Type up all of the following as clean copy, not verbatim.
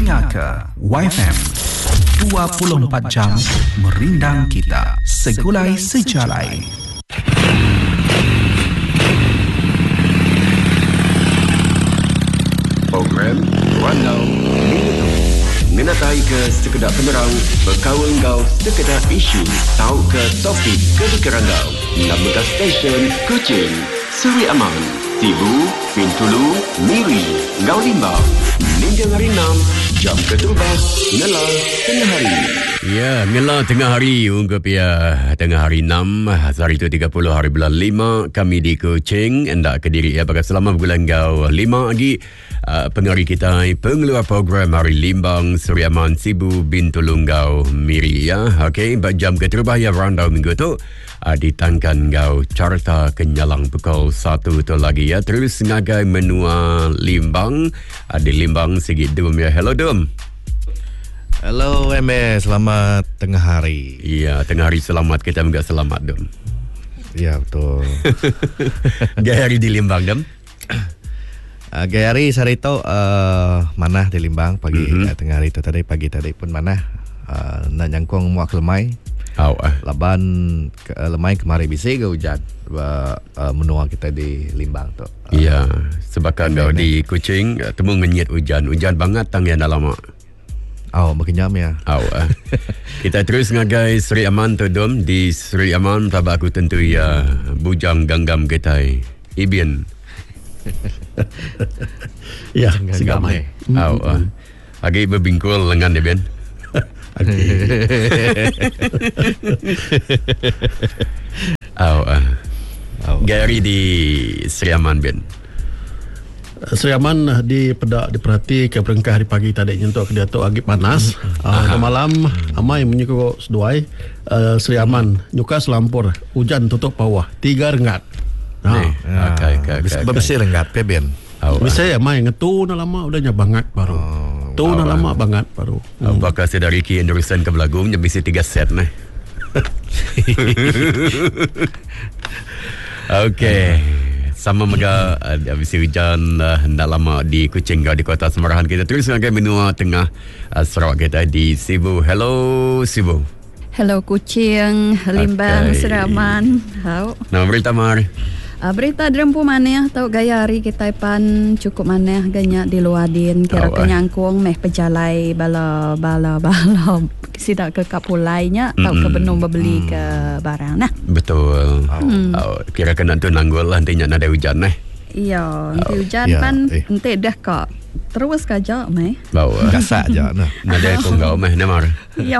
dengar ke YFM 24 jam merindang kita segulai sejalai. Program Rundown Minuto menatai ke sekedar penerang, berkawan kau sekedar isu, tahu ke topik ke randau. Nama stesen Kuching, Seri Aman, Sibu, Bintulu, Miri, Ngau Limbang, Ninja Hari 6, jam keturbah, Ngelah Tengah Hari. Ya, Ngelah Tengah Hari, ungkap ya Tengah Hari 6, hari itu 30 hari bulan 5, kami di Kuching, hendak ke diri ya, bagai selama bulan kau 5 lagi, pengari kita, pengeluar program Hari Limbang, Seri Aman, Sibu, Bintulu, Ngau, Miri ya. Okey, jam keturbah ya, rundown minggu tu, ditangkan kau carta kenyalang pukul 1 tu lagi ya. Terus ngagai menua Limbang, di Limbang segi Dum ya. Hello Dum. Hello MS, selamat tengah hari. Iya, tengah hari selamat, kita juga selamat Dum. Ya betul. Gaya hari di Limbang Dum. Gaya hari saya tahu mana di Limbang pagi tengah hari tu tadi pagi tadi pun mana nak jangkung muak lemai. Laban lemai kemari bisa ke hujan menua kita di Limbang tu. Iya, sebab kau di Kuching temu ngenyit hujan banget tang yang dalam. Berkenyam ya. Kita terus ngagai Seri Aman tu Dom. Di Seri Aman tabak aku tentu ya bujang ganggam kita Ibin. Ya, segamai. Agi berbingkul lengan dia Ben. Gary di Seri Aman Ben. Seri Aman diperhati ke perengkah hari pagi tadi nyentuh ke dia tu agak panas. Malam amai menyuku seduai Seri Aman nyuka selampur hujan tutup bawah 3 rengat. Bersih rengat peben. Bisa ya mai ngetu na lama udahnya banget baru. Tu na lama banget baru. Apakah sedari ki Indonesia ke Belagum nya bisa 3 set nah. Okey. Sama mega habis hujan hendak lama di Kuching di Kota Semarahan. Kita terus dengan menua tengah Sarawak kita di Sibu. Hello Sibu. Hello Kuching, Limbang, Seri Aman. Nama berita Mar. Berita drempu maneh tau gaya hari kita pan cukup maneh ganya di luadin kira kenyangkung meh pejalai bala sidak ke kapulainya tau ke benung beli ke barang nah. Betul. Kira kena tu nanggul lah nantinya ada hujan nah. Iya, nanti hujan pan nanti dah kok terus kaja meh. Gasak aja nah. Nada aku ngau meh Namar. Iya.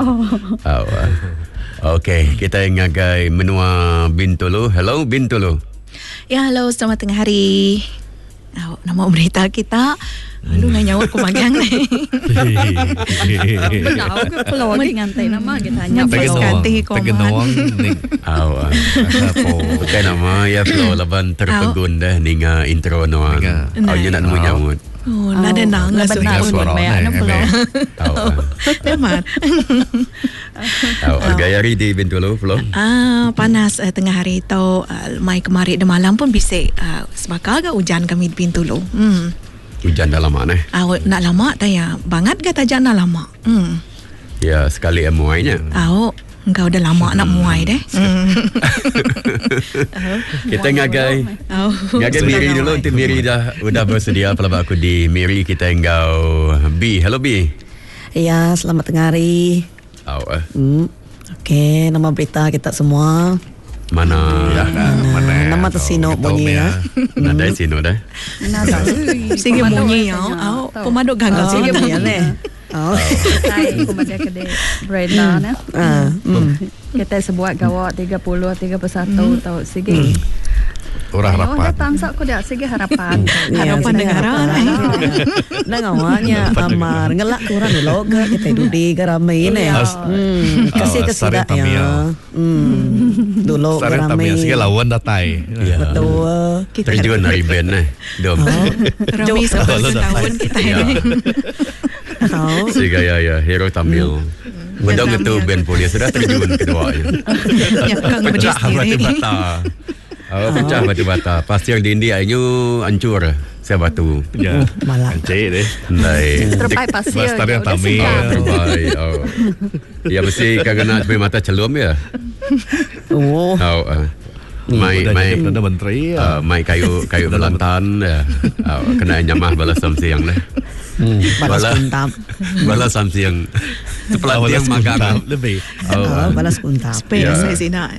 Okey, kita ngagai menua Bintulu. Hello Bintulu. Ya, halo, selamat tengah hari. Nama berita kita. Aduh, nak nyawa aku magang ni. Benar ke peluang ngantai nama kita hanya Tegenawang ni. Bukan nama ya peluang laban terpegun dah ninga intro noang. Awak nak nemu nyamut. Nada nang benar suara mana peluang. Teman. Gaya hari di Bintulu peluang. Panas tengah hari tu mai kemari de malam pun bisa sebab agak hujan kami di Bintulu. Hujan dah lama nah. Nak lama tak ya? Bangat ke tajak nak lama? Ya, sekali muainya. Engkau dah lama nak muai deh. Kita ngagai Miri dulu. Nanti Miri dah bersedia pelabak aku di Miri. Kita engkau B. Hello B. Ya, selamat tengah hari. Okey, nama berita kita semua. Mana nama tersino bunyi ya. Nada sino dah. Sige bunyi ya. Pemaduk gagal sige bunyi ni. Saya kepada kedai berita ni. Kita sebuat gawat 31 tahun sige. Orang harapan. Datang sok ko dah sige harapan. Harapan negara. Nangawannya amar ngelak kurang di loga kita dudi garamai ni. Kasih kesidaknya. Dulu garamai. Sige lawan datai. Betul. Terjun hari band ni. Dom. Rami setahun kita ini. Sige ya Hero Tamil. Benda itu band polis sudah terjun kedua. Ya kang berdiri. Pecah batu bata. Pasir dinding ayu hancur. Saya batu. Ya. Malah. Cik deh. Terbaik pasir. Bastar yang tamil. Terbaik. Ya mesti kena sampai mata celum ya. Mai Perdana Menteri. Mai kayu belantan ya. Kena nyamah balas samsiang lah. Balas kuntam. Balas samsiang. Pelatih yang magang lebih. Balas kuntam. Spare saya sini.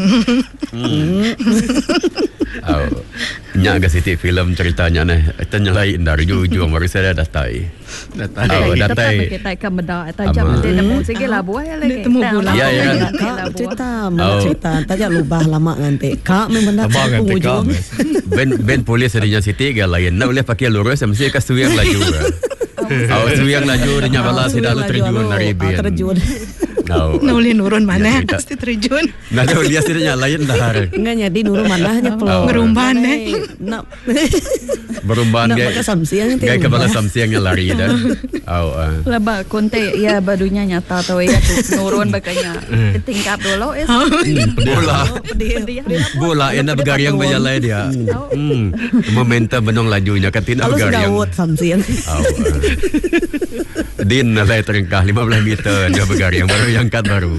Nya ke Siti filem ceritanya nih. Itu nyelai dari ujung baru saya datai. Datai. Kita akan benda. Tajam nanti nemu sikit lah buah lagi. Temu bulan. Ya. Cerita. Tajak lubah lama nanti. Kak memang dah penghujung. Ben polis adanya Siti ke lain. Nak boleh pakai lurus mesti ke suyang laju. Suyang laju dia balas tidak lu terjun dari ben. Terjun. Nak boleh nurun mana pasti terjun. Nak boleh dia lain dah. Enggak jadi nurun manahnya pelong. Berumban Nak berumban nak pakai samsiang gaya kepala samsiangnya lari dah. Laba konte ya badunya nyata tahu ya tu nurun bakanya tingkap dulu bola enak bergariang berjalan dia. Momentum benong lajunya kan tidak bergariang. Kalau sudah samsiang. Din lah terengkah 15 meter dia bergariang baru yang kat baru.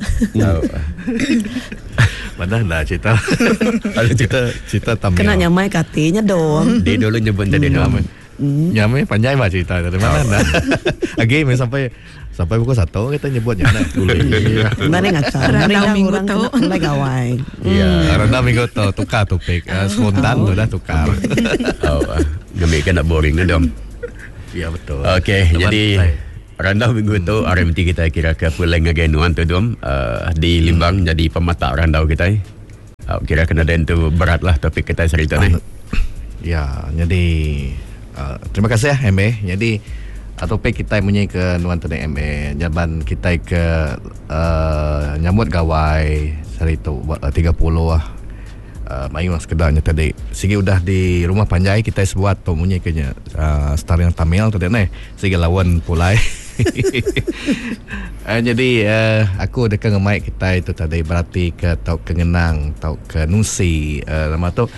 Mana nak cerita? Ada cerita tamil. Kena nyamai katanya dong. Dia dulu nyebut tadi nama. Nyamai panjang mah cerita dari mana nak? Lagi sampai pukul 1 kita nyebutnya nak. Mana ngacar? Rendang minggu tu. Mulai gawai. Iya, rendang minggu tu tukar topik. Spontan tu dah tukar. Ngambil kan nak boring ni dom. Ya betul. Okey, jadi randau minggu tu RMT kita kira ke pulang ngagenuan tu dom di Limbang jadi pemata randau kita. Kira kena den tu beratlah topik kita cerita ni. Ya, jadi terima kasih ya MA. Jadi topik kita punya ke nuan tu MA. Jaban kita ke nyambut gawai hari tu 30 lah. Main sekedarnya tadi. Sigi udah di rumah Panjai kita buat tu punya kenya star yang Tamil tu nih. Sigi lawan pulai. Jadi aku dekat dengan mic kita itu tadi berarti ke tau ke Ngenang, tau ke Nusi, nama tu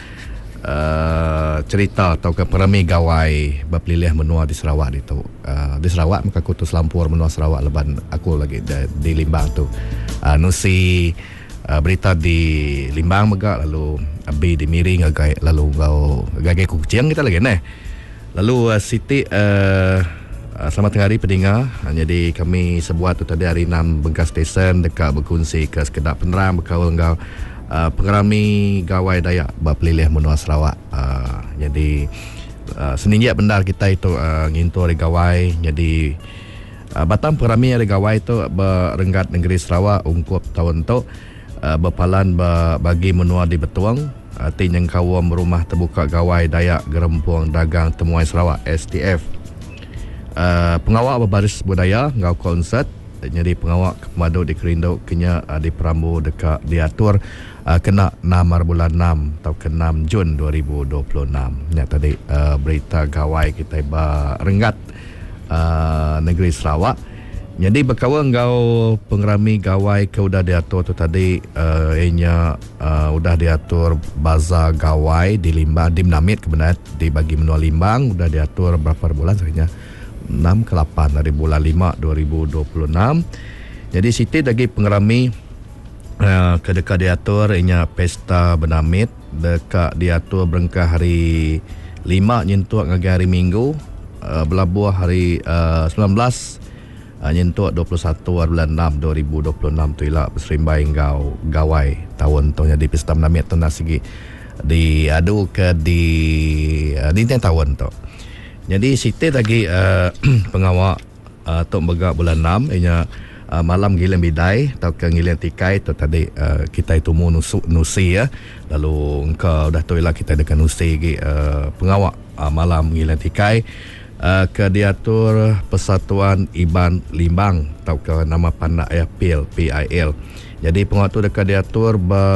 cerita tau ke perami gawai berpilih menua di Sarawak itu. Di Sarawak maka aku tu selampur menua Sarawak leban aku lagi di Limbang tu. Nusi berita di Limbang megak lalu Abi di Miring agak lalu kau gagai kucing kita lagi nih. Lalu Siti selamat hari pendengar. Jadi kami sebuat tu tadi hari 6 Bengkas Station dekat berkongsi ke sekedar penerang berkawal engkau pengerami gawai Dayak berpilih menua Sarawak. Jadi seninjak bendar kita itu ngintur di gawai. Jadi Batam pengerami di gawai itu berenggat negeri Sarawak ungkup tahun tu berpalan bagi menua di Betuang. Artinya kawam rumah terbuka gawai Dayak Gerempuang Dagang Temuai Sarawak STF. Pengawak berbaris budaya ngau konsert. Jadi pengawak kemadu di Kerinduk kenya di Perambu dekat diatur kena 6 bulan 6 atau ke 6 Jun 2026. Ya tadi berita gawai kita berenggat negeri Sarawak. Jadi berkawan kau pengerami gawai ke udah diatur tu tadi udah diatur bazar gawai di Limbang di Menamit kebenaran dibagi menua Limbang udah diatur berapa bulan sebenarnya 6 ke 8 dari bulan 5 2026. Jadi Siti lagi pengerami ke dekat diatur pesta Menamit dekat diatur berengkah hari 5 nyentuh ngagi hari Minggu belabuh hari 19 nyentuh 21 bulan 6 2026 tu ialah berserimbai engkau gawai tahun tu jadi pesta Menamit tu nak segi diadu ke di tahun tu. Jadi Siti lagi pengawak tok begak bulan 6 malam gilang bidai atau ke gilang tikai tu tadi kita itu mu nusi ya. Lalu engkau dah tu ialah kita dekat nusi pengawak malam gilang tikai ke diatur Persatuan Iban Limbang atau ke nama pandak PIL. Jadi pengawak tu dekat diatur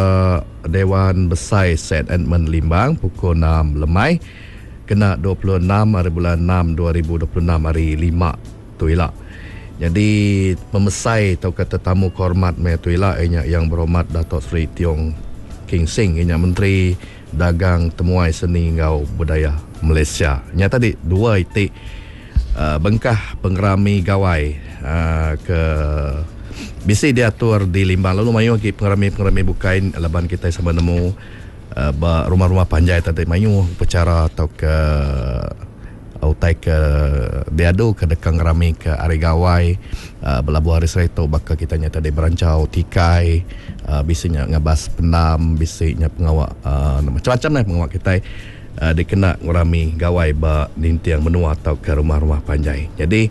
Dewan Besar St. Edmund Limbang pukul 6 lemai kena 26 hari bulan 6 2026 hari 5 tu ialah. Jadi pemesai atau ke tetamu kehormat me tu ialah yang berhormat Datuk Seri Tiong K Keng Seng inya Menteri Dagang Temuai Seni Ngau Budaya Malaysia. Nya tadi dua itik bengkah pengerami gawai ke bisi diatur di Limbang. Lalu mayu lagi pengerami bukain laban kita sama nemu rumah-rumah panjai tadi mayu upacara atau ke utai ke diadu ke dekang rami ke ari gawai belabu hari serito baka kita nyata di berancau tikai bisinya ngabas pendam bisinya pengawak macam-macam lah pengawak kita dikena ngurami gawai ba nintiang menua atau ke rumah-rumah panjai. Jadi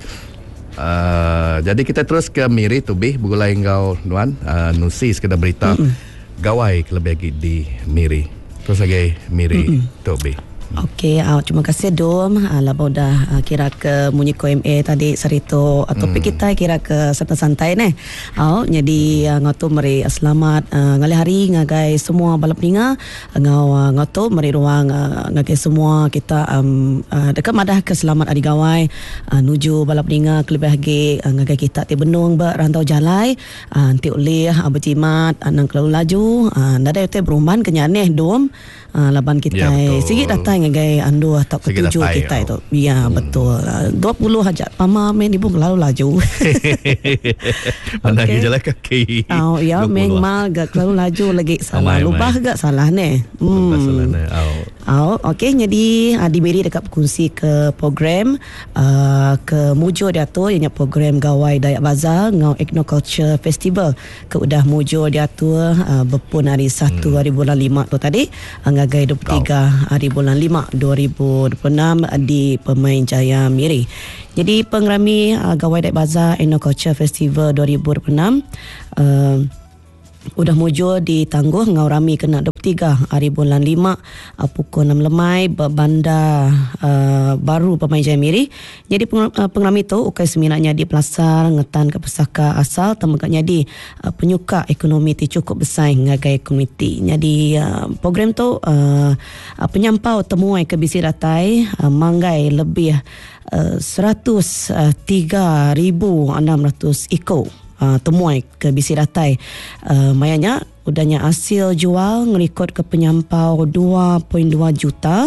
kita terus ke Miri Tubi begulai engkau nuan nusi sekedar berita gawai kelebih lagi di Miri. Terus lagi Miri Tubi. Okey, terima kasih Dom. Labau dah kira ke munyiko MA tadi serito topik kita kira ke santai-santai ni. Jadi ngatu meri selamat ngali hari ngagai semua balap ninga ngatu meri ruang ngagai semua kita dekat madah ke selamat adi gawai nuju balap ninga kelebih lagi ngagai kita ti benung ba rantau jalai anti oleh berjimat nang kalau laju nada te beruman kenyane Dom. Laban kita sikit datang ngagai ando atau ketujuh kita itu. Ya betul. 20 hajat pama main ibu lalu laju. Mana okay. Jalan kaki. Ya memang gak lalu laju lagi salah. Lubah gak salah ni. Salah ni. Okey, jadi di Miri dekat berkongsi ke program ke mujo dia tu ianya program gawai Dayak Bazar ngau Ethnoculture Festival ke udah mujo dia tu berpun hari 1 hari bulan 5 tu tadi ngagai 23 hari bulan 5 2026 di Pemain Jaya Miri. Jadi pengerami gawai Dayak Bazar Ethnoculture Festival 2026 udah muncul ditangguh ngau rami kena 23 hari bulan 5 pukul 6 lemai bandar baru Pemain Jaya Miri. Jadi pengerami tu ukai seminatnya di Pelasar ngetan ke pesaka asal temagaknya di penyuka ekonomi ti cukup besar ngagai komuniti. Jadi program tu penyampau temuai ke bisi ratai manggai lebih 103,600 ikut temuai ke bisi ratai. Mayanya udahnya hasil jual ngerekod ke penyampau 2.2 juta.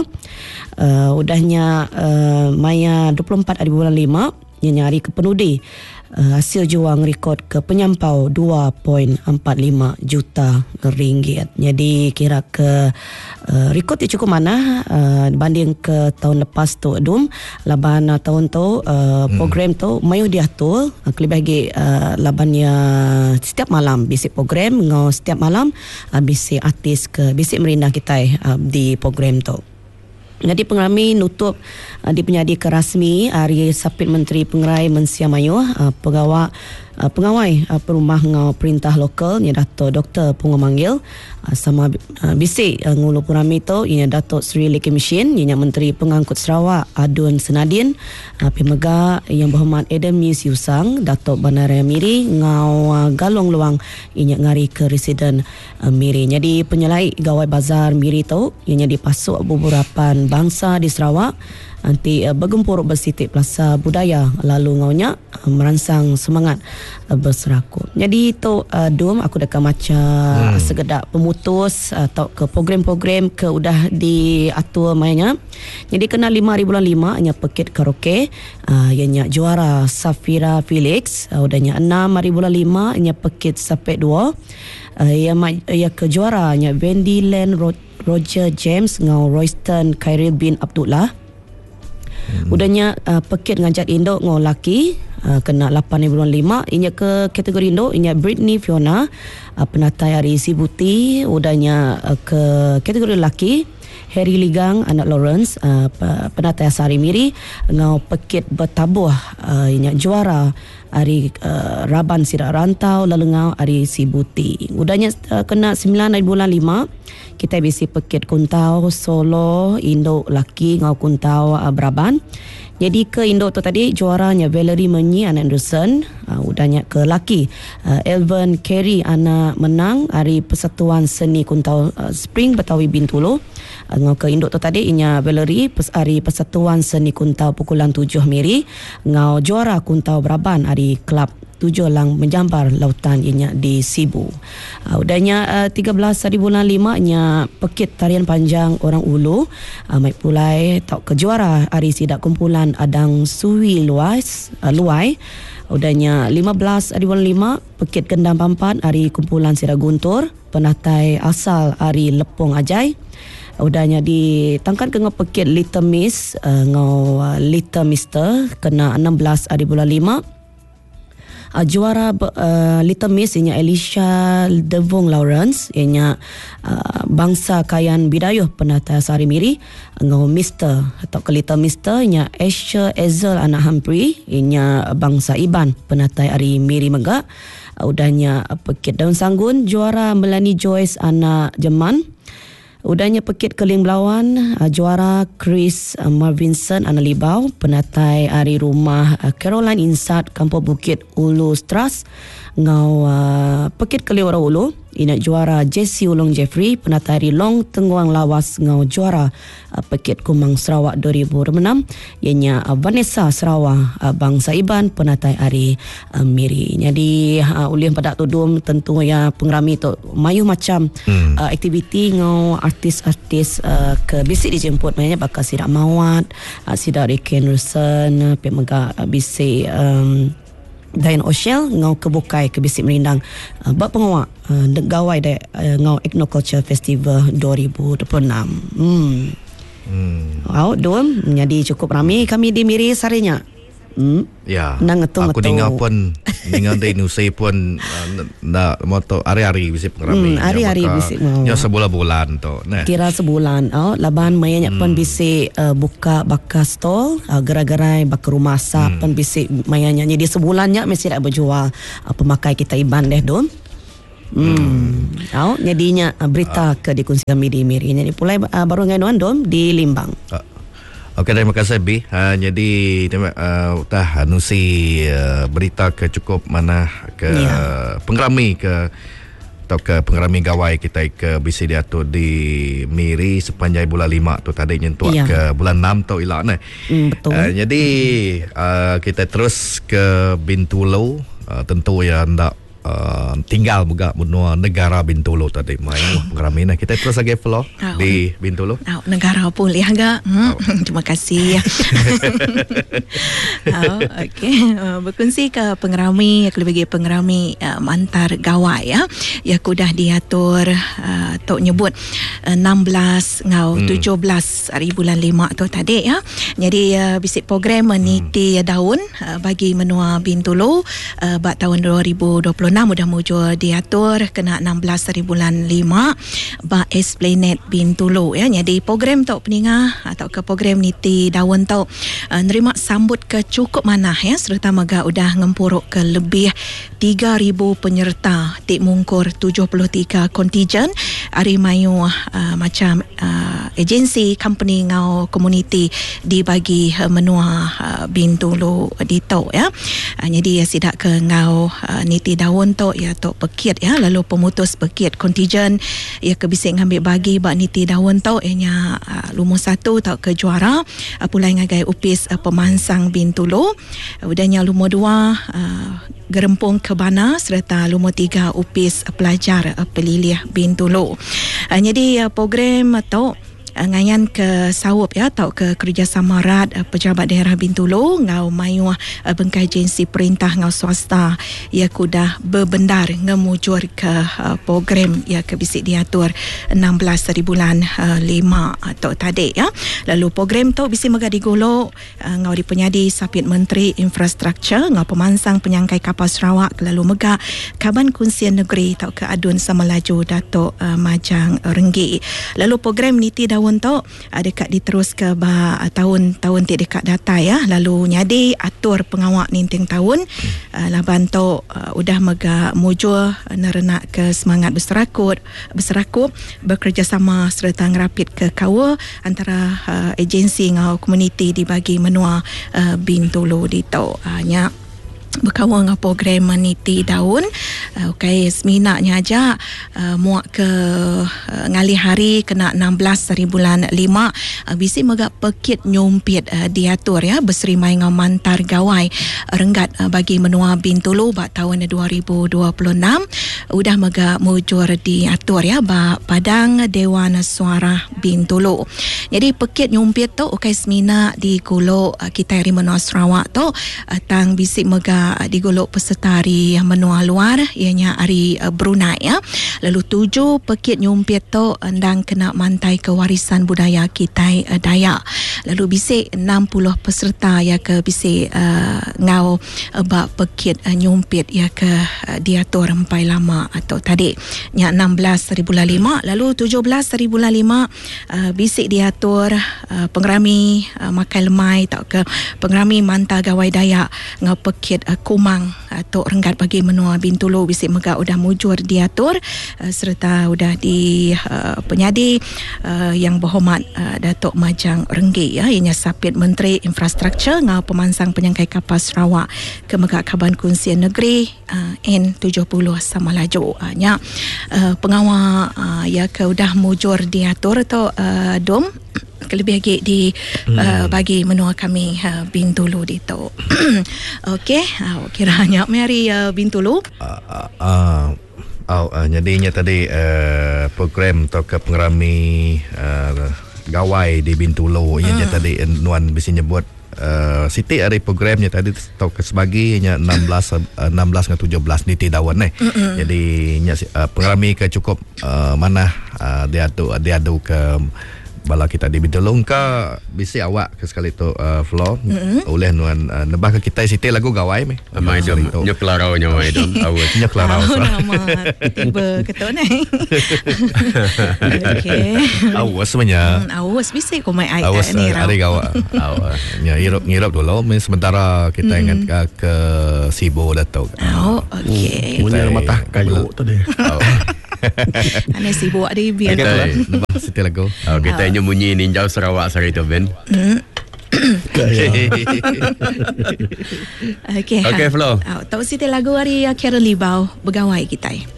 Udahnya maya 24 hari bulan 5 yang hari ke penudi. Hasil jual ngerekod ke penyampau 2.45 juta ringgit. Jadi kira ke rekod itu cukup mana banding ke tahun lepas tu Dum. Laban tahun tu program tu mayu diatur kelebih lagi labannya setiap malam bisik program ngau setiap malam bisik artis ke bisik merindah kita di program tu. Jadi pengerami nutup di penyadi ke rasmi hari Sapit Menteri Pengerai Mensia Mayu pengawai perumah ngau perintah lokal ni Dato' Dr. Pungo Manggil sama bisik ngulu pengerami tu ini Dato' Sri Leki Mishin ini Menteri Pengangkut Sarawak Adun Senadin Pemega yang berhormat Adam Mies Yusang Dato' Bandaraya Miri ngau galong luang ini ngari ke residen Miri. Jadi penyelai gawai bazar Miri tu ini dipasuk beberapa bangsa di Sarawak nanti bergempur bersitik Plaza Budaya lalu ngaunya merangsang semangat berseraku. Jadi itu Dum aku dekat macam segedak pemutus atau ke program-program ke udah diatur mainnya. Jadi kena 5 hari bulan 5 hanya paket karaoke ianya juara Safira Felix udahnya 6 hari bulan 5 hanya paket Sapet 2 ia ke juaranya Wendy Land Roger James ngau Royston Khairil bin Abdullah. Udahnya paket ngajak Indo ngau laki kena 8 bulan 5 inya ke kategori Indo inya Britney Fiona penatai Hari Sibuti. Udahnya ke kategori laki Harry Ligang anak Lawrence penatai Sari Miri ngau paket bertabuh inya juara Hari Raban Sidak Rantau lalu ngau Hari Sibuti. Udahnya kena 9 bulan 5 kita bisi paket Kuntau Solo Indo laki ngau Kuntau Braban. Jadi ke Indo tu tadi juaranya Valerie Menyi anak Anderson. Udahnya ke laki Elvin Carey anak menang Hari Persatuan Seni Kuntau Spring Betawi Bintulu. Ngau ke Indo tu tadi inya Valerie Hari Persatuan Seni Kuntau Pukulan 7 Miri ngau juara Kuntau Braban Hari Kelab 7 lang menjambar lautan ianya di Sibu. Udahnya 13 hari bulan 5 nya pekit tarian panjang orang Ulu mai pulai tok kejuara hari sidak kumpulan Adang Suwi Luai. Udahnya 15 hari bulan 5 pekit Kendam Pampat hari kumpulan Sira Guntur penatai asal hari Lepong Ajai. Udahnya ditangkan ke ngepekit Little Miss Little Mister kena 16 hari bulan 5. Juara Little Miss ianya Alicia Devong Lawrence ianya bangsa Kayan Bidayuh penata Sari Miri. Ngau Mister atau ke Little Mister ianya Asher Ezel anak Humphrey ianya bangsa Iban penata Ari Miri Megak. Udahnya pekit Daun Sanggun juara Melanie Joyce anak Jeman. Udahnya pekit Keling Belawan juara Chris Marvinson anak Libau penatai hari rumah Caroline Insat Kampung Bukit Ulu Stras. Ngau pekit Keling Orang Ulu ina juara Jesse Ulong Jeffrey penatai hari Long Tengguang Lawas. Ngau juara pekit Kumang Sarawak 2006 ianya Vanessa Sarawak bangsa Iban penatai hari Miri. Jadi ulih pada tudum tentu ya pengrami tu mayu macam aktiviti ngau artis-artis ke bisik dijemput maknanya bakal sidak mawat sidak Riken Rusen pemega bisik Dain Oshel ngau kebukai ke bisik merindang bab pengawak gawai de ngau Ethnoculture Festival 2026. Dom jadi cukup ramai kami di Miri sarinya. Ya. Nang aku dengar pun dengan di Nusai pun nak moto hari-hari bisik pengrami. Hari-hari bisik mau. Ya sebulan-bulan tu. Kira sebulan. Laban mayanya pun bisik buka bakas stall, gerai-gerai bakar rumah masak pun bisik mayanya. Jadi sebulannya mesti dak berjual pemakai kita Iban deh dom. Jadinya berita ke dikongsi kami di Miri. Jadi pulai baru nganuan dom di Limbang. Okey, terima kasih Bi. Jadi Nusi berita ke cukup mana ke pengrami ke atau ke pengrami gawai kita ke bisi diatur di Miri sepanjang bulan 5 tu tadi nyentuh ke bulan 6 tu ilak ni. Betul. Jadi kita terus ke Bintulu, tentu ya ndak tinggal juga benua negara Bintulu tadi main pengrami nah kita terus lagi flow di Bintulu. Negara boleh agak. Terima kasih. Okey, berkongsi ke pengrami lebih pengrami antar gawai ya kudah diatur tok nyebut 16 ngau 17 hari bulan 5 tu tadi ya. Jadi bisik program meniti daun bagi menua Bintulu bak tahun 2026 mudah mujur diatur kena 16 hari bulan 5 ba Esplanade Bintulu ya. Jadi program tu peningah atau ke program niti daun tu nerima sambut ke cukup manah ya serta maga udah ngempuruk ke lebih 3,000 penyerta tik mungkur 73 kontijen hari mayu macam agensi company ngau komuniti dibagi menua Bintulu di tu ya. Jadi sidak ke ngau niti daun tu ya tok pekit ya lalu pemutus pekit kontijen ya kebisik ngambil bagi bak niti daun tu nya lumur 1 tau ke juara pulai ngagai upis pemansang Bintulu udahnya lumur 2 gerempung kebana serta lumur 3 upis pelajar pelilih Bintulu. Jadi program atau ngayan ke sawup ya atau ke kerjasama erat pejabat daerah Bintulu ngau mayu bengkai agensi perintah ngau swasta ya kudah berbendar ngemujur ke program ya ke bisik diatur 16 hari bulan 5 atau tadi ya. Lalu program tu bisik mega digolok ngau dipenyadi sapit Menteri Infrastruktur ngau pemansang penyangkai kapal Sarawak lalu mega Kaban Kunsian Negeri tau ke adun Samelaju Datuk Majang Renggi. Lalu program niti daun tu dekat diterus ke tahun dekat data ya. Lalu nyadi atur pengawak ninting tahun laban tu udah mega mujur nerenak ke semangat berserakup bekerjasama serta ngerapit ke kawa antara agensi ngau komuniti dibagi menua Bintulu di tu nya berkawan dengan program meniti daun Okay, seminaknya aja muak ke ngali hari kena 16 hari bulan 5 bisi megak pekit nyumpit diatur ya berserimai ngau mantar gawai renggat bagi menua Bintulu bak tahun 2026 udah megak mujur diatur ya bak Padang Dewan Suara Bintulu. Jadi pekit nyumpit tu okay semina di Gulok kita hari menua Sarawak tu tang bisi megak di Gulok peserta hari menua luar ianya hari Brunei ya. Lalu 7 pekit nyumpit tu endang kena mantai kewarisan budaya kita Dayak. Lalu bisik 60 peserta ya ke bisik ngau bak pekit nyumpit ya ke diatur empai lama atau tadi nya 16 hari bulan 5 lalu 17 hari bulan 5 bisik diatur pengerami makai lemai tak ke pengerami manta gawai Dayak ngau pekit kumang atau renggat bagi menua Bintulu bisik megak udah mujur diatur serta udah di penyadi yang berhormat Datuk Majang Renggi ya ianya Sapit Menteri Infrastruktur ngau pemansang penyangkai kapal Sarawak ke megak Kaban Kunsian Negeri N70 sama laju nya pengawal ya ke udah mujur diatur tu dom kelebih lagi di bagi menua kami Bintulu dito. Okey, kiranya mari Bintulu. Jadinya tadi program atau ke pengerami gawai di Bintulu yang tadi Nuan bisa nyebut Siti ada programnya tadi tau ke sebagi nya 16 ke 17 ni tidawan jadi nya pengerami ke cukup mana dia adu ke bala kita di Bintulu ka bisi awak ke sekali tu floor oleh Nuan nebah ke kita Siti lagu gawai me mai dom nyeklarau nyawai dom awak nyeklarau tiba ketua ni. Okey. Awas sebenarnya. Awas bisi ko mai ai ni ra. Ada gawak. Awas. Ya ngirap dulu sementara kita ingat ke Sibo Datuk. Oh, okey. Punya mata kayu tadi. Ane Sibo ada biar. Nebah Siti lagu. Kita nyemunyi ninjau Sarawak sari tu Ben. Okey. Okey Flo. Tahu Siti lagu hari Carol Libau begawai kita.